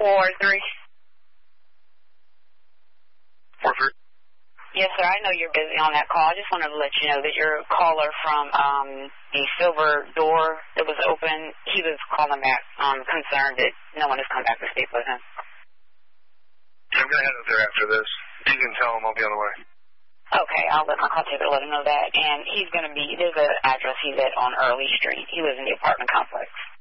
4-3. 4-3. Yes, sir. I know you're busy on that call. I just wanted to let you know that your caller from the silver door that was open, he was calling back concerned that no one has come back to speak with him. I'm going to head up there after this. You can tell him I'll be on the way. Okay, I'll let my call taker let him know that. And he's going to be, there's an address he's at on Early Street. He lives in the apartment complex.